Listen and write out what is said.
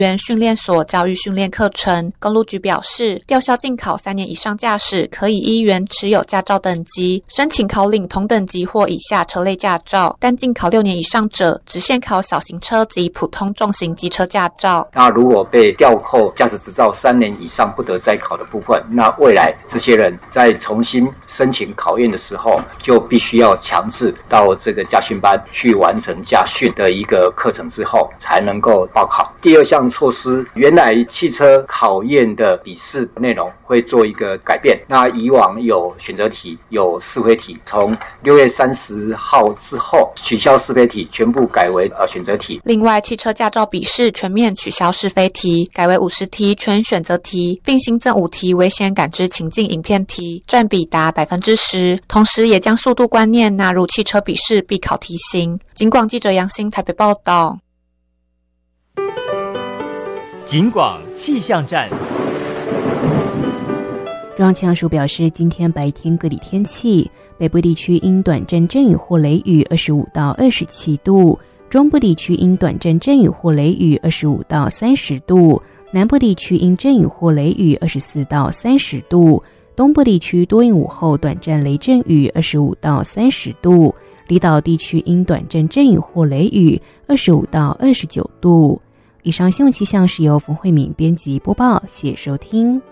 园训练所教育训练课程。公路局表示，吊销禁考3年以上驾驶可以依原持有驾照等级申请考领同等级或以下车类驾照，但禁考6年以上者只限考小型车及普通重型机车驾照。 那如果被吊扣驾驶执照3年以上不得再考的部分，那未来这些人在重新申请考验的时候，就必须要强制到这个驾训班去完成驾训的一个课程之后，才能够报考。第二项措施，原来汽车考验的笔试内容会做一个改变。那以往有选择题，有是非题，从6月30号之后取消是非题，全部改为选择题。 另外，汽车驾照笔试全面取消是非题，改为50题全选择题，并新增5题危险感知情境影片题，占比达 10%。同时也将速度观念纳入汽车笔试必考题型。警广记者杨欣台北报道。 警广气象站。 中央气象署表示，今天白天各地天气，北部地区因短暂阵雨或雷雨25到27度，中部地区因短暂阵雨或雷雨25到30度，南部地区因阵雨或雷雨24到30度，东部地区多云午后短暂雷阵雨25到30度，离岛地区因短暂阵雨或雷雨25到29度。以上新闻气象是由冯慧敏编辑播报，谢谢收听。